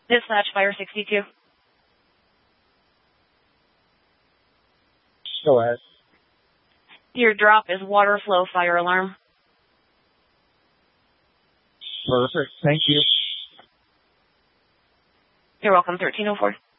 Dispatch, Fire 62. Go ahead. Your drop is water flow fire alarm. Perfect. Thank you. You're welcome, 1304.